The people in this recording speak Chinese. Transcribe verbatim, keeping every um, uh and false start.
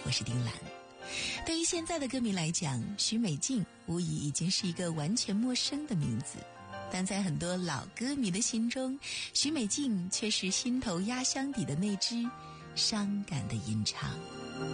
我是丁兰。对于现在的歌迷来讲，许美静无疑已经是一个完全陌生的名字，但在很多老歌迷的心中，许美静却是心头压箱底的那只伤感的吟唱。